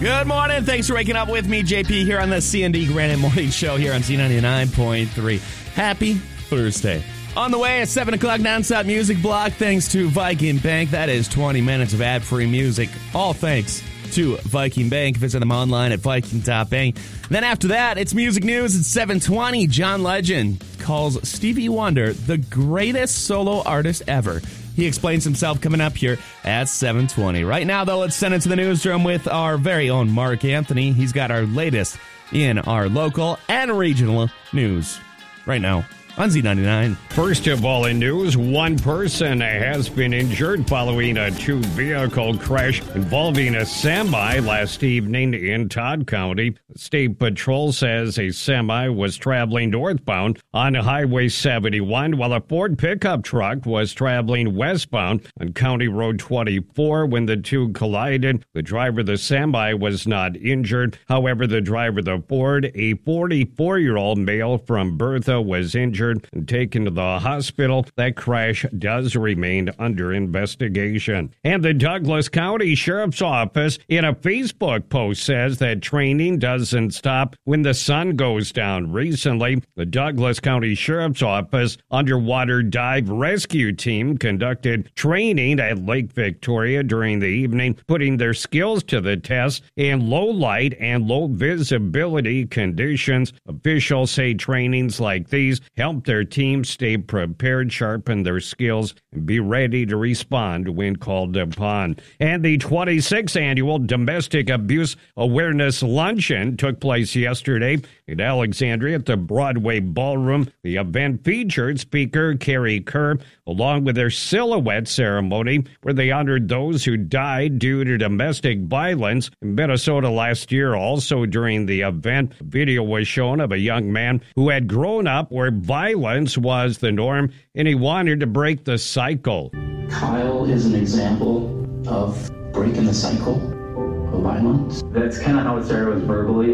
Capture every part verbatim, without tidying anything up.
Good morning. Thanks for waking up with me, J P, here on the C and D Granite Morning Show here on Z ninety-nine point three. Happy Thursday. On the way, a seven o'clock nonstop music block thanks to Viking Bank. That is twenty minutes of ad-free music. All thanks to Viking Bank. Visit them online at viking dot bank. Then after that, it's music news at seven twenty. John Legend calls Stevie Wonder the greatest solo artist ever. He explains himself coming up here at seven twenty. Right now, though, let's send it to the newsroom with our very own Mark Anthony. He's got our latest in our local and regional news right now on Z ninety-nine. First of all in news, one person has been injured following a two-vehicle crash involving a semi last evening in Todd County. State Patrol says a semi was traveling northbound on Highway seventy-one while a Ford pickup truck was traveling westbound on County Road twenty-four when the two collided. The driver of the semi was not injured. However, the driver of the Ford, a forty-four-year-old male from Bertha, was injured and taken to the hospital. That crash does remain under investigation. And the Douglas County Sheriff's Office, in a Facebook post, says that training doesn't stop when the sun goes down. Recently, the Douglas County Sheriff's Office Underwater Dive Rescue Team conducted training at Lake Victoria during the evening, putting their skills to the test in low light and low visibility conditions. Officials say trainings like these help their team stay prepared, sharpen their skills, and be ready to respond when called upon. And the twenty-sixth Annual Domestic Abuse Awareness Luncheon took place yesterday in Alexandria at the Broadway Ballroom. The event featured speaker Carrie Kerr, along with their silhouette ceremony, where they honored those who died due to domestic violence in Minnesota last year. Also during the event, a video was shown of a young man who had grown up where violence was the norm, and he wanted to break the cycle. Kyle is an example of breaking the cycle of violence. That's kind of how it started, was verbally,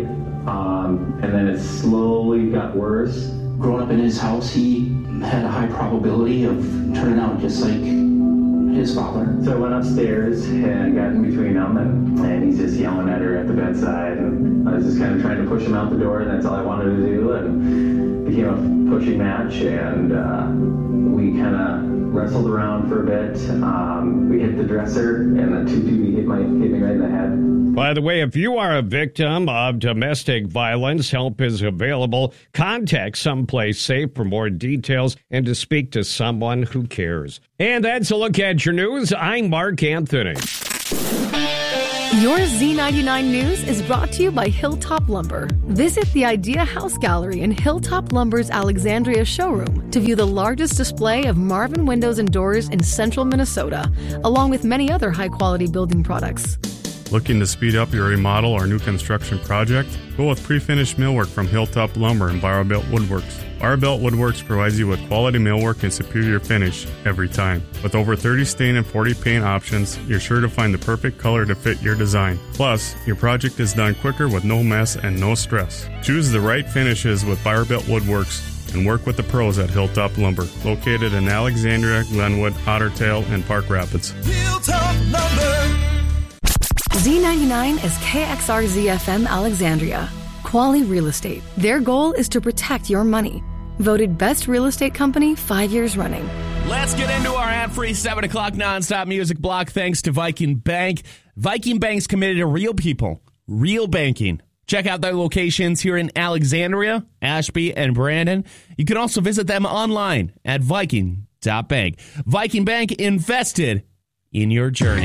um, and then it slowly got worse. Growing up in his house, he had a high probability of turning out just like his father. So I went upstairs and got in between them, and, and he's just yelling at her at the bedside, and I was just kind of trying to push him out the door, and that's all I wanted to do, and became a pushing match, and uh, we kind of wrestled around for a bit. Um, we hit the dresser, and the two two hit, my, hit me right in the head. By the way, if you are a victim of domestic violence, help is available. Contact Someplace Safe for more details and to speak to someone who cares. And that's a look at your news. I'm Mark Anthony. Your Z ninety-nine News is brought to you by Hilltop Lumber. Visit the Idea House Gallery in Hilltop Lumber's Alexandria showroom to view the largest display of Marvin windows and doors in central Minnesota, along with many other high-quality building products. Looking to speed up your remodel or new construction project? Go with pre-finished millwork from Hilltop Lumber and Barrowbelt Woodworks. Barrowbelt Woodworks provides you with quality millwork and superior finish every time. With over thirty stain and forty paint options, you're sure to find the perfect color to fit your design. Plus, your project is done quicker with no mess and no stress. Choose the right finishes with Barrowbelt Woodworks and work with the pros at Hilltop Lumber, located in Alexandria, Glenwood, Otter Tail, and Park Rapids. Hilltop Lumber. Z ninety-nine is K X R Z F M Alexandria. Quality Real Estate. Their goal is to protect your money. Voted best real estate company five years running. Let's get into our ad-free seven o'clock nonstop music block thanks to Viking Bank. Viking Bank's committed to real people, real banking. Check out their locations here in Alexandria, Ashby, and Brandon. You can also visit them online at viking dot bank. Viking Bank, invested in your journey.